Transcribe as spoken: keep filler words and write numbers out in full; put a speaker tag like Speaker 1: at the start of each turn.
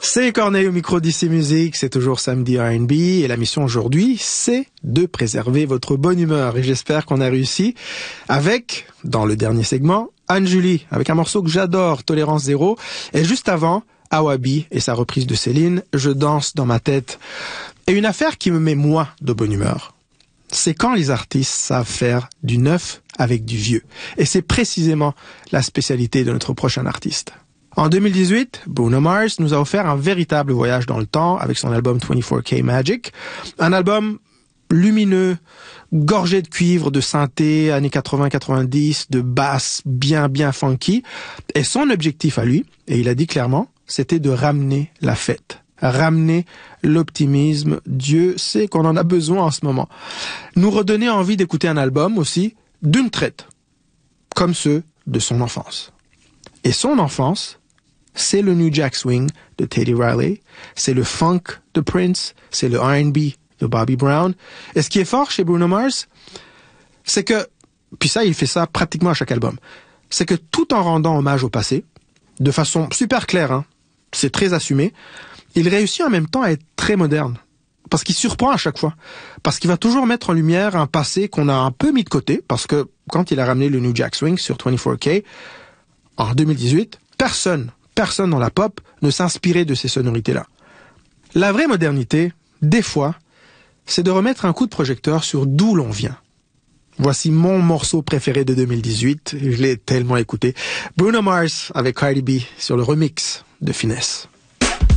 Speaker 1: C'est Corneille au micro d'I C Musique, c'est toujours samedi R and B et la mission aujourd'hui, c'est de préserver votre bonne humeur et j'espère qu'on a réussi avec, dans le dernier segment, Anne-Julie avec un morceau que j'adore, Tolérance Zéro, et juste avant, Awabi et sa reprise de Céline, Je danse dans ma tête. Et une affaire qui me met moi de bonne humeur, c'est quand les artistes savent faire du neuf avec du vieux. Et c'est précisément la spécialité de notre prochain artiste. En deux mille dix-huit, Bruno Mars nous a offert un véritable voyage dans le temps avec son album vingt-quatre K Magic. Un album lumineux, gorgé de cuivre, de synthé, années quatre-vingts quatre-vingt-dix, de basse bien bien funky. Et son objectif à lui, et il a dit clairement, c'était de ramener la fête. Ramener l'optimisme. Dieu sait qu'on en a besoin en ce moment. Nous redonner envie d'écouter un album aussi d'une traite, comme ceux de son enfance. Et son enfance, c'est le New Jack Swing de Teddy Riley, c'est le funk de Prince, c'est le R and B de Bobby Brown. Et ce qui est fort chez Bruno Mars, c'est que, puis ça, il fait ça pratiquement à chaque album, c'est que tout en rendant hommage au passé, de façon super claire, hein, c'est très assumé, il réussit en même temps à être très moderne. Parce qu'il surprend à chaque fois. Parce qu'il va toujours mettre en lumière un passé qu'on a un peu mis de côté, parce que quand il a ramené le New Jack Swing sur vingt-quatre K, en deux mille dix-huit, personne, personne dans la pop ne s'inspirait de ces sonorités-là. La vraie modernité, des fois, c'est de remettre un coup de projecteur sur d'où l'on vient. Voici mon morceau préféré de deux mille dix-huit, je l'ai tellement écouté. Bruno Mars avec Cardi B sur le remix de Finesse.